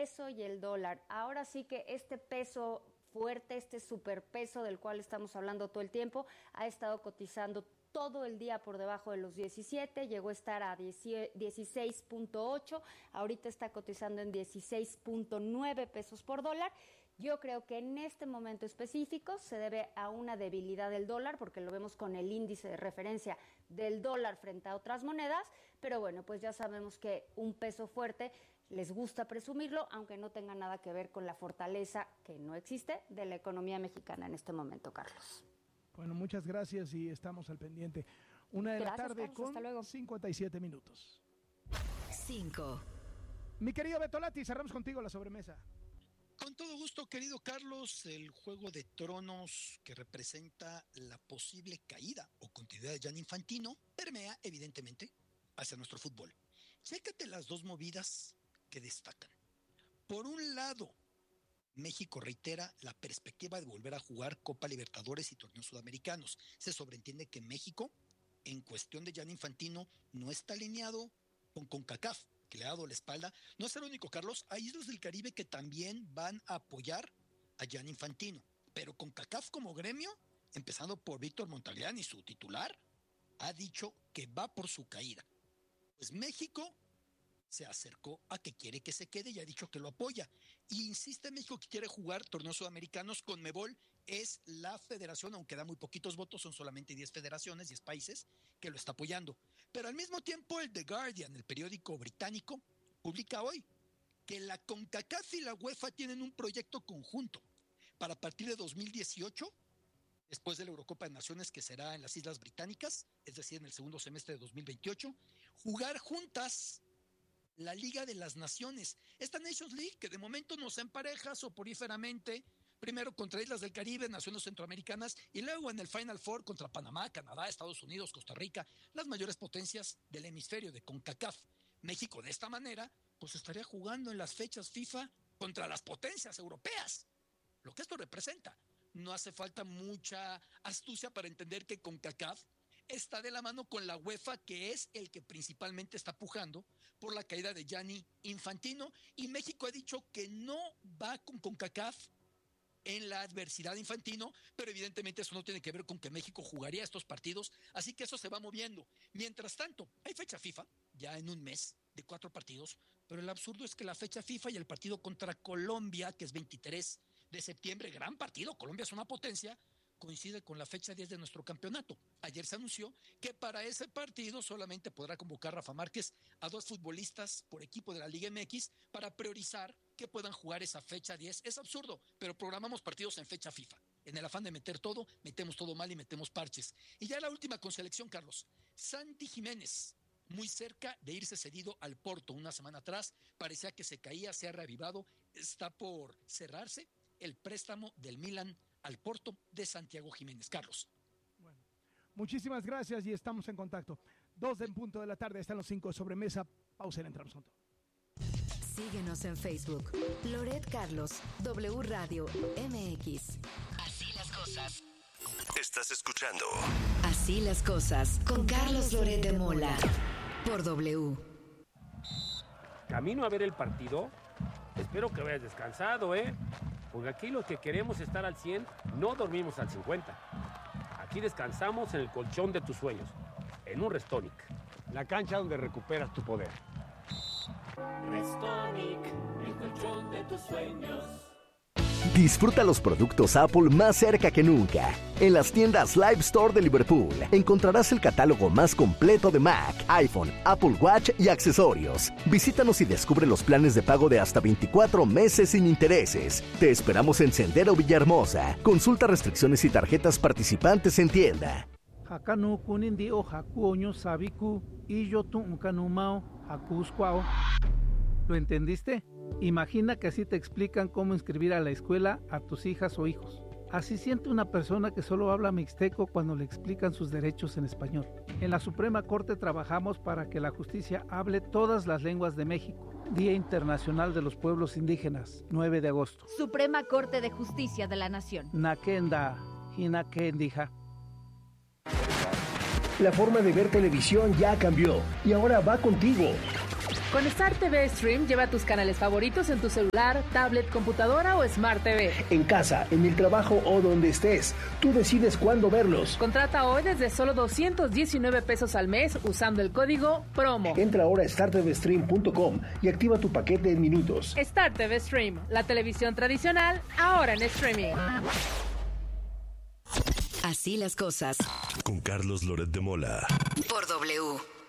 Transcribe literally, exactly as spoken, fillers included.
peso y el dólar. Ahora sí que este peso fuerte, este superpeso del cual estamos hablando todo el tiempo, ha estado cotizando todo el día por debajo de los diecisiete, llegó a estar a dieciséis punto ocho, ahorita está cotizando en dieciséis punto nueve pesos por dólar. Yo creo que en este momento específico se debe a una debilidad del dólar, porque lo vemos con el índice de referencia del dólar frente a otras monedas, pero bueno, pues ya sabemos que un peso fuerte les gusta presumirlo, aunque no tenga nada que ver con la fortaleza, que no existe, de la economía mexicana en este momento, Carlos. Bueno, muchas gracias y estamos al pendiente. Una de Gracias, la tarde Carlos, con cincuenta y siete minutos. cinco. Mi querido Betolati, cerramos contigo la sobremesa. Con todo gusto, querido Carlos, el Juego de Tronos que representa la posible caída o continuidad de Gianni Infantino permea, evidentemente, hacia nuestro fútbol. Chécate las dos movidas que destacan. Por un lado, México reitera la perspectiva de volver a jugar Copa Libertadores y torneos sudamericanos. Se sobreentiende que México, en cuestión de Gianni Infantino, no está alineado con CONCACAF, que le ha dado la espalda. No es el único, Carlos. Hay islas del Caribe que también van a apoyar a Gianni Infantino. Pero CONCACAF como gremio, empezando por Víctor Montagliani, su titular, ha dicho que va por su caída. Pues México se acercó a que quiere que se quede y ha dicho que lo apoya. Y insiste México que quiere jugar torneos sudamericanos. CONMEBOL es la federación, aunque da muy poquitos votos, son solamente diez federaciones, diez países que lo está apoyando. Pero al mismo tiempo el The Guardian, el periódico británico, publica hoy que la CONCACAF y la UEFA tienen un proyecto conjunto para a partir de dos mil dieciocho, después de la Eurocopa de Naciones que será en las Islas Británicas, es decir, en el segundo semestre de dos mil veintiocho, jugar juntas la Liga de las Naciones, esta Nations League que de momento nos empareja soporíferamente, primero contra Islas del Caribe, naciones centroamericanas, y luego en el Final Four contra Panamá, Canadá, Estados Unidos, Costa Rica, las mayores potencias del hemisferio de CONCACAF. México de esta manera, pues estaría jugando en las fechas FIFA contra las potencias europeas. Lo que esto representa, no hace falta mucha astucia para entender que CONCACAF está de la mano con la UEFA, que es el que principalmente está pujando por la caída de Gianni Infantino, y México ha dicho que no va con CONCACAF en la adversidad de Infantino, pero evidentemente eso no tiene que ver con que México jugaría estos partidos, así que eso se va moviendo. Mientras tanto, hay fecha FIFA, ya en un mes, de cuatro partidos, pero el absurdo es que la fecha FIFA y el partido contra Colombia, que es veintitrés de septiembre, gran partido, Colombia es una potencia, coincide con la fecha diez de nuestro campeonato. Ayer se anunció que para ese partido solamente podrá convocar Rafa Márquez a dos futbolistas por equipo de la Liga M X para priorizar que puedan jugar esa fecha diez. Es absurdo, pero programamos partidos en fecha FIFA. En el afán de meter todo, metemos todo mal y metemos parches. Y ya la última con selección, Carlos. Santi Jiménez, muy cerca de irse cedido al Porto una semana atrás, parecía que se caía, se ha reavivado, está por cerrarse el préstamo del Milan al Porto de Santiago Jiménez. Carlos. Bueno, muchísimas gracias y estamos en contacto. Dos en punto de la tarde, están los cinco de sobremesa. Pausa y entramos con todo. Síguenos en Facebook. Loret Carlos, W Radio M X. Así las cosas. Estás escuchando Así las cosas con Carlos Loret de Mola por W. Camino a ver el partido. Espero que vayas descansado, ¿eh? Porque aquí los que queremos estar al cien no dormimos al cincuenta. Aquí descansamos en el colchón de tus sueños, en un Restonic. La cancha donde recuperas tu poder. Restonic, el colchón de tus sueños. Disfruta los productos Apple más cerca que nunca. En las tiendas Live Store de Liverpool encontrarás el catálogo más completo de Mac, iPhone, Apple Watch y accesorios. Visítanos y descubre los planes de pago de hasta veinticuatro meses sin intereses. Te esperamos en Sendero Villahermosa. Consulta restricciones y tarjetas participantes en tienda. Hakanu kunindi o hakuoño sabiku y yo tu kanumao hakuskwao. ¿Lo entendiste? Imagina que así te explican cómo inscribir a la escuela a tus hijas o hijos. Así siente una persona que solo habla mixteco cuando le explican sus derechos en español. En la Suprema Corte trabajamos para que la justicia hable todas las lenguas de México. Día Internacional de los Pueblos Indígenas, nueve de agosto. Suprema Corte de Justicia de la Nación. Nakenda, Hinakendija. La forma de ver televisión ya cambió y ahora va contigo. Con Star T V Stream lleva tus canales favoritos en tu celular, tablet, computadora o Smart T V. En casa, en el trabajo o donde estés, tú decides cuándo verlos. Contrata hoy desde solo doscientos diecinueve pesos al mes usando el código PROMO. Entra ahora a star t v stream punto com y activa tu paquete en minutos. Star T V Stream, la televisión tradicional, ahora en streaming. Así las cosas. Con Carlos Loret de Mola. Por W.